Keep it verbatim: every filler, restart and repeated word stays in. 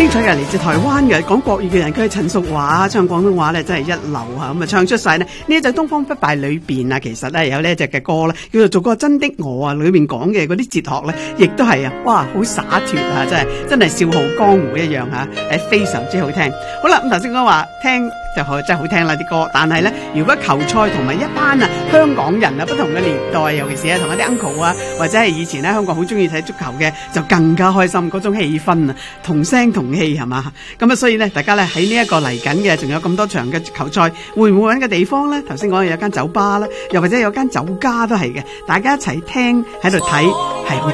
精彩嘅嚟自台灣嘅講國語嘅人，佢係陳淑華，唱廣東話咧真係一流啊！咁啊唱出晒呢呢一隻《東方不敗》裏邊啊，其實咧有呢一隻嘅歌咧，叫做《做個真的我》啊，裏邊講嘅嗰啲哲學咧，亦都係啊，哇，好灑脫啊，真係真係笑傲江湖一樣吓，誒非常之好聽。好啦，咁頭先講話聽就好真係好聽啦啲歌，但係咧如果球賽同埋一班啊香港人啊不同嘅年代，尤其是啊同一啲 uncle 啊，或者係以前咧香港好中意睇足球嘅，就更加開心嗰種氣氛啊，同聲同氣係嘛？咁啊，所以咧，大家咧喺呢一個嚟緊嘅，仲有咁多場嘅球賽，會唔會揾個地方咧？頭先講有間酒吧啦，又或者有間酒家都係嘅，大家一齊聽喺度睇係會。